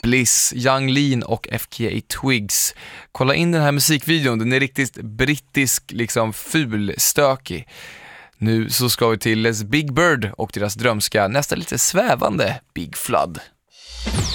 Bliss, Yung Lean och FKA Twigs. Kolla in den här musikvideon, den är riktigt brittisk, liksom fulstökig. Nu så ska vi till Les Big Bird och deras drömska, nästan lite svävande Big Flood.